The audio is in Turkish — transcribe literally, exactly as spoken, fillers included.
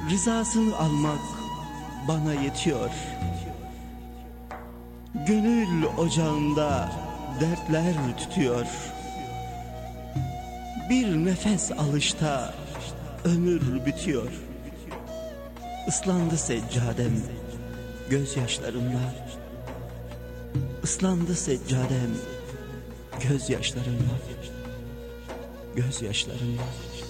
rızasını almak bana yetiyor. Gönül ocağında dertler tütüyor. Bir nefes alışta ömür bitiyor. Islandı seccadem gözyaşlarımla. Islandı seccadem gözyaşlarımla. Gözyaşlarımla.